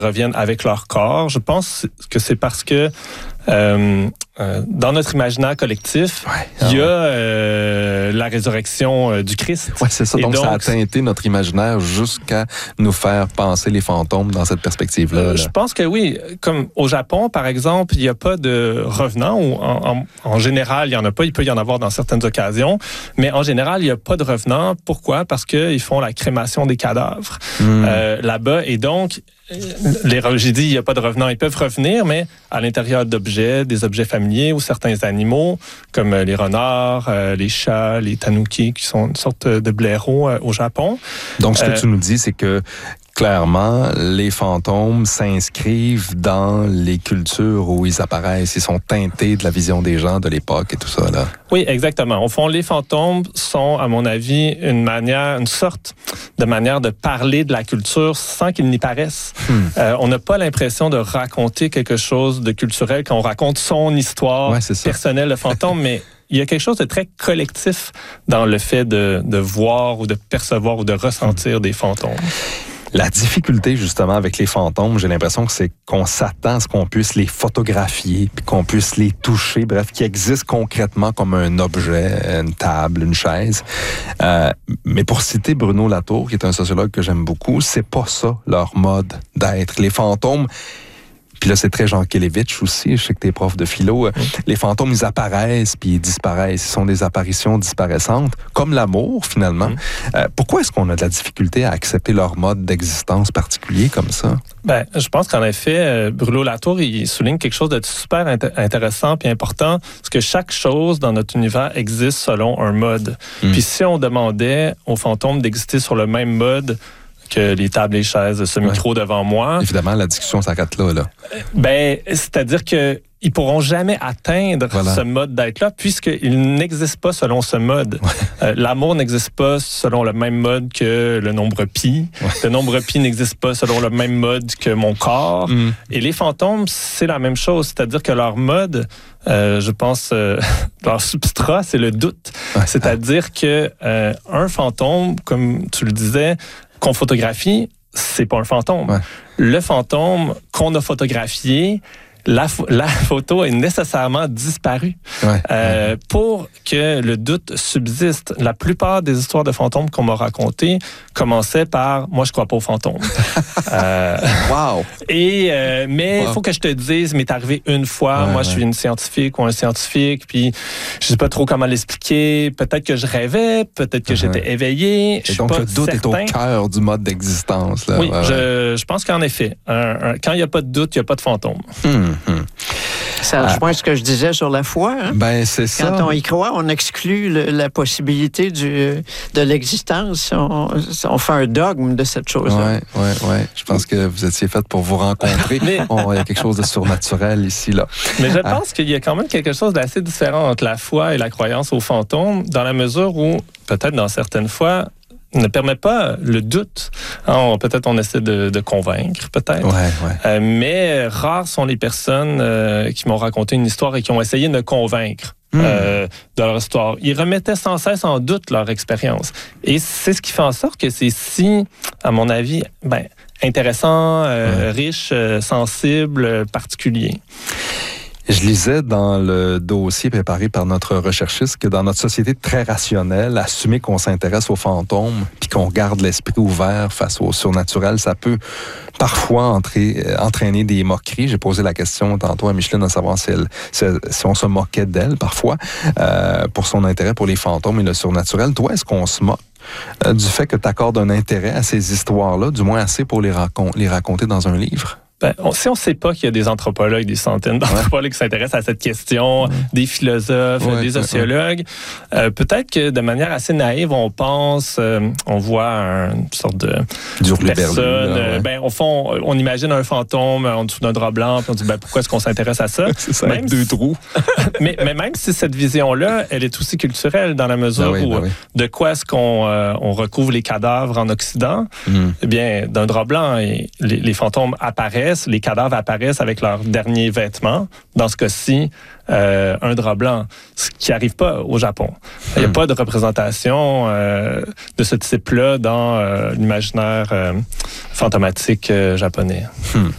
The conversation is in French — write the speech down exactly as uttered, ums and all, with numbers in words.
reviennent avec leur corps. Je pense que c'est parce que euh, euh, dans notre imaginaire collectif, ouais, ah il y a euh, la résurrection euh, du Christ. Oui, c'est ça. Donc, donc, ça a teinté notre imaginaire jusqu'à nous faire penser les fantômes dans cette perspective-là. Euh, là. Je pense que oui. Comme au Japon, par exemple, il n'y a pas de revenants. Ou en, en, en général, il n'y en a pas. Il peut y en avoir dans certaines occasions. Mais en général, il n'y a pas de revenants. Pourquoi? Parce qu'ils font la crémation des cadavres mmh. euh, là-bas. Et donc, les, j'ai dit, il n'y a pas de revenants. Ils peuvent revenir, mais à l'intérieur d'objets, des objets familiers ou certains animaux, comme les renards, euh, les chats, les tanuki, qui sont une sorte de blaireaux euh, au Japon. Donc, ce que euh, tu nous dis, c'est que clairement, les fantômes s'inscrivent dans les cultures où ils apparaissent. Ils sont teintés de la vision des gens de l'époque et tout ça, là. Oui, exactement. Au fond, les fantômes sont, à mon avis, une manière, une sorte de manière de parler de la culture sans qu'ils n'y paraissent. Hmm. Euh, on n'a pas l'impression de raconter quelque chose de culturel quand on raconte son histoire ouais, personnelle de fantôme, mais il y a quelque chose de très collectif dans le fait de, de voir ou de percevoir ou de ressentir hmm. des fantômes. La difficulté, justement, avec les fantômes, j'ai l'impression que c'est qu'on s'attend à ce qu'on puisse les photographier, puis qu'on puisse les toucher, bref, qu'ils existent concrètement comme un objet, une table, une chaise. Euh, mais pour citer Bruno Latour, qui est un sociologue que j'aime beaucoup, c'est pas ça leur mode d'être. Les fantômes... Puis là, c'est très Jean Kelevitch aussi. Je sais que t'es prof de philo. Mmh. Les fantômes, ils apparaissent puis ils disparaissent. Ils sont des apparitions disparaissantes, comme l'amour, finalement. Mmh. Euh, pourquoi est-ce qu'on a de la difficulté à accepter leur mode d'existence particulier comme ça? Ben, je pense qu'en effet, Bruno Latour, il souligne quelque chose de super int- intéressant puis important, parce que chaque chose dans notre univers existe selon un mode. Mmh. Puis si on demandait aux fantômes d'exister sur le même mode que les tables et les chaises, ce micro ouais. devant moi. Évidemment, la discussion s'arrête là, là. Ben, c'est-à-dire que ils pourront jamais atteindre voilà. ce mode d'être-là, puisqu'il n'existe pas selon ce mode. Ouais. Euh, l'amour n'existe pas selon le même mode que le nombre pi. Ouais. Le nombre pi n'existe pas selon le même mode que mon corps. Mm. Et les fantômes, c'est la même chose. C'est-à-dire que leur mode, euh, je pense, euh, leur substrat, c'est le doute. Ouais. C'est-à-dire que euh, un fantôme, comme tu le disais, qu'on photographie, c'est pas un fantôme. Ouais. Le fantôme qu'on a photographié, la, la photo est nécessairement disparue. Ouais. Euh, pour que le doute subsiste, la plupart des histoires de fantômes qu'on m'a racontées commençaient par « moi, je crois pas aux fantômes ». euh, wow! Et, euh, mais il wow. faut que je te dise, m'est arrivé une fois, ouais, moi, ouais. je suis une scientifique ou un scientifique, puis je sais pas trop comment l'expliquer. Peut-être que je rêvais, peut-être que uh-huh. j'étais éveillé. Et donc, le doute certain. est au cœur du mode d'existence. Là. Oui, ouais, je, je pense qu'en effet, un, un, quand il n'y a pas de doute, il n'y a pas de fantôme. Hum. Hum. Ça rejoint ah. ce que je disais sur la foi. Hein? Ben, c'est ça. Quand on y croit, on exclut le, la possibilité du, de l'existence. On, on fait un dogme de cette chose-là. Oui, oui, oui. Je pense que vous étiez fait pour vous rencontrer. Mais il y a quelque chose de surnaturel ici, là. Mais je ah. pense qu'il y a quand même quelque chose d'assez différent entre la foi et la croyance aux fantômes, dans la mesure où, peut-être dans certaines fois, ne permet pas le doute. Alors, peut-être on essaie de, de convaincre, peut-être. Ouais, ouais. Euh, mais rares sont les personnes euh, qui m'ont raconté une histoire et qui ont essayé de me convaincre mmh. euh, de leur histoire. Ils remettaient sans cesse en doute leur expérience. Et c'est ce qui fait en sorte que c'est si, à mon avis, ben, intéressant, euh, ouais. riche, euh, sensible, euh, particulier. Je lisais dans le dossier préparé par notre recherchiste que dans notre société très rationnelle, assumer qu'on s'intéresse aux fantômes puis qu'on garde l'esprit ouvert face au surnaturel, ça peut parfois entrer, entraîner des moqueries. J'ai posé la question tantôt à Micheline de savoir si, elle, si, si on se moquait d'elle parfois euh, pour son intérêt pour les fantômes et le surnaturel. Toi, est-ce qu'on se moque euh, du fait que tu accordes un intérêt à ces histoires-là, du moins assez pour les, racon- les raconter dans un livre? Ben, on, si on ne sait pas qu'il y a des anthropologues, des centaines d'anthropologues ouais. qui s'intéressent à cette question, ouais. des philosophes, ouais, des sociologues, ouais. euh, peut-être que de manière assez naïve, on pense, euh, on voit un, une sorte de du personne. Là, ouais. euh, ben, au fond, on imagine un fantôme en dessous d'un drap blanc, puis on dit ben, pourquoi est-ce qu'on s'intéresse à ça? C'est ça, même avec deux si, trous. mais, mais même si cette vision-là, elle est aussi culturelle, dans la mesure ben oui, où ben oui. de quoi est-ce qu'on euh, on recouvre les cadavres en Occident? Mm. Eh bien, d'un drap blanc, et les, les fantômes apparaissent, les cadavres apparaissent apparaissent avec leurs derniers vêtements. Dans ce cas-ci, euh, un drap blanc, ce qui n'arrive pas au Japon. Il n'y a hmm. pas de représentation euh, de ce type-là dans euh, l'imaginaire euh, fantomatique euh, japonais. Hmm.